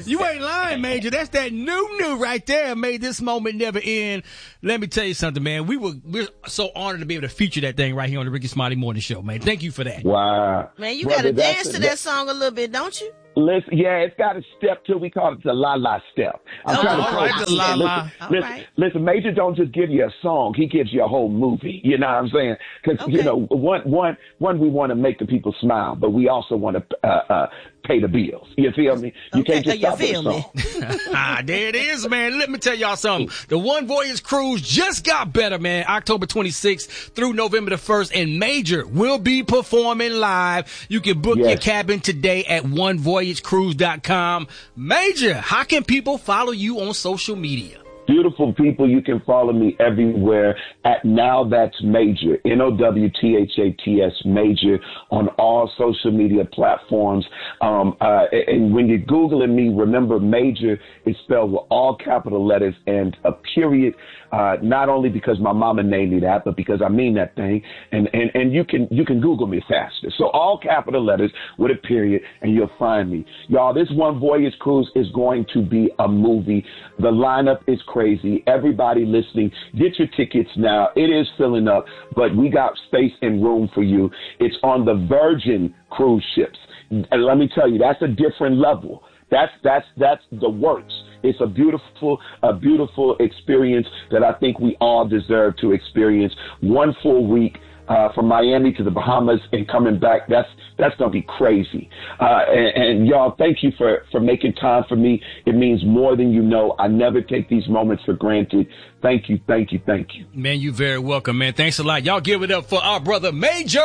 You ain't lying, Major. That's that new right there. Made this moment never end. Let me tell you something, man. We're so honored to be able to feature that thing right here on the Ricky Smiley Morning Show, man. Thank you for that. Wow. Man, you got to dance to that song a little bit, don't you? Listen, yeah, it's got a step to it. We call it the la-la step. I'm trying to all right, the la-la. Listen, Major don't just give you a song. He gives you a whole movie. You know what I'm saying? Because, you know, one, we want to make the people smile, but we also want to pay the bills. You feel me? You can't just stop with a song. There it is, man. Let me tell y'all something. The One Voyage Cruise just got better, man. October 26th through November the 1st, and Major will be performing live. You can book your cabin today at onevoyagecruise.com. Major, how can people follow you on social media? Beautiful people, you can follow me everywhere at Now That's Major, NOWTHATS Major, on all social media platforms. And when you're Googling me, remember Major is spelled with all capital letters and a period, not only because my mama named me that, but because I mean that thing. And you can Google me faster. So all capital letters with a period, and you'll find me. Y'all, this One Voyage Cruise is going to be a movie. The lineup is crazy. Everybody listening, get your tickets now. It is filling up, but we got space and room for you. It's on the Virgin cruise ships. And let me tell you, that's a different level. That's the works. It's a beautiful experience that I think we all deserve to experience. 1 full week. From Miami to the Bahamas and coming back, that's gonna be crazy. And y'all, thank you for making time for me. It means more than you know. I never take these moments for granted. Thank you. Man, you very welcome, man. Thanks a lot. Y'all give it up for our brother Major.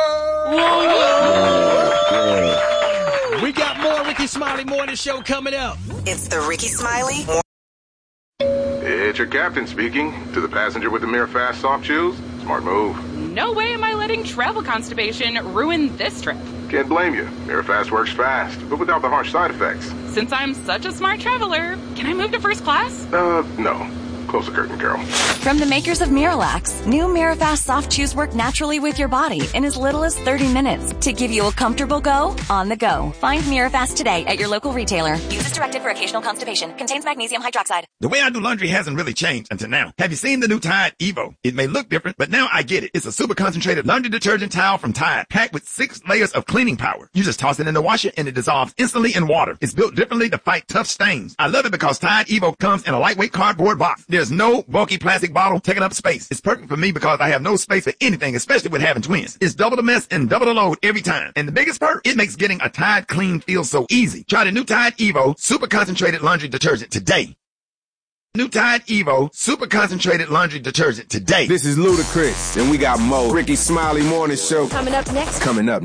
We got more Ricky Smiley Morning Show coming up. It's the Ricky Smiley. It's your captain speaking. To the passenger with the Mirror Fast soft chews, smart move. No way am I letting travel constipation ruin this trip. Can't blame you. Mirror Fast works fast, but without the harsh side effects. Since I'm such a smart traveler, can I move to first class? No. Close the curtain, Carol. From the makers of Miralax, new Mirafast soft chews work naturally with your body in as little as 30 minutes to give you a comfortable go on the go. Find Mirafast today at your local retailer. Use as directed for occasional constipation. Contains magnesium hydroxide. The way I do laundry hasn't really changed until now. Have you seen the new Tide Evo? It may look different, but now I get it. It's a super concentrated laundry detergent towel from Tide, packed with 6 layers of cleaning power. You just toss it in the washer and it dissolves instantly in water. It's built differently to fight tough stains. I love it because Tide Evo comes in a lightweight cardboard box. There's no bulky plastic bottle taking up space. It's perfect for me because I have no space for anything, especially with having twins. It's double the mess and double the load every time. And the biggest perk, it makes getting a Tide clean feel so easy. Try the new Tide Evo super concentrated laundry detergent today. New Tide Evo super concentrated laundry detergent today. This is Ludacris, and we got Mo. Ricky Smiley Morning Show. Coming up next. Coming up.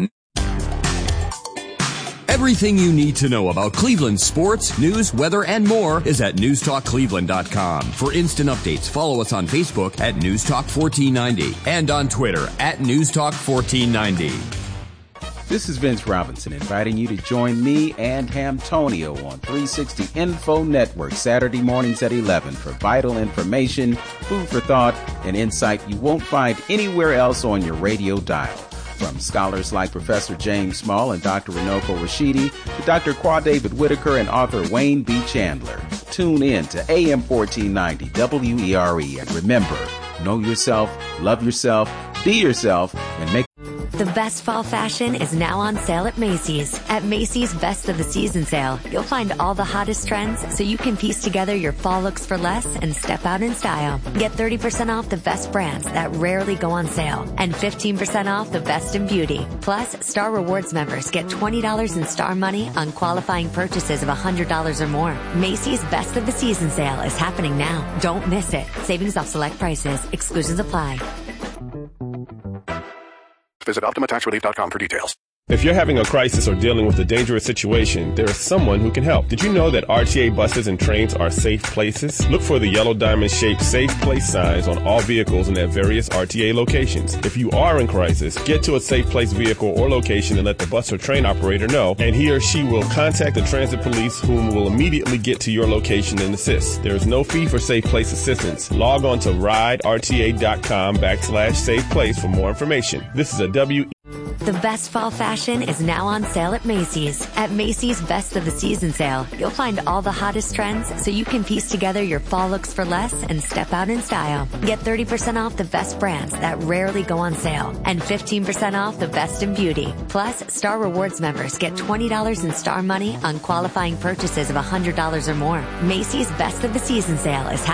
Everything you need to know about Cleveland sports, news, weather, and more is at newstalkcleveland.com. For instant updates, follow us on Facebook at Newstalk1490 and on Twitter at Newstalk1490. This is Vince Robinson inviting you to join me and Hamtonio on 360 Info Network Saturday mornings at 11 for vital information, food for thought, and insight you won't find anywhere else on your radio dial. From scholars like Professor James Small and Dr. Runoko Rashidi to Dr. Qua David Whitaker and author Wayne B. Chandler. Tune in to AM 1490 WERE and remember, know yourself, love yourself, be yourself, and make The best fall fashion is now on sale at Macy's. At Macy's Best of the Season sale, you'll find all the hottest trends so you can piece together your fall looks for less and step out in style. Get 30% off the best brands that rarely go on sale and 15% off the best in beauty. Plus, Star Rewards members get $20 in Star money on qualifying purchases of $100 or more. Macy's Best of the Season sale is happening now. Don't miss it. Savings off select prices. Exclusions apply. Visit OptimaTaxRelief.com for details. If you're having a crisis or dealing with a dangerous situation, there is someone who can help. Did you know that RTA buses and trains are safe places? Look for the yellow diamond-shaped Safe Place signs on all vehicles and at various RTA locations. If you are in crisis, get to a Safe Place vehicle or location and let the bus or train operator know, and he or she will contact the transit police, whom will immediately get to your location and assist. There is no fee for Safe Place assistance. Log on to riderta.com/Safe Place for more information. This is a The best fall fashion is now on sale at Macy's. At Macy's Best of the Season sale, you'll find all the hottest trends so you can piece together your fall looks for less and step out in style. Get 30% off the best brands that rarely go on sale and 15% off the best in beauty. Plus, Star Rewards members get $20 in Star money on qualifying purchases of $100 or more. Macy's Best of the Season sale is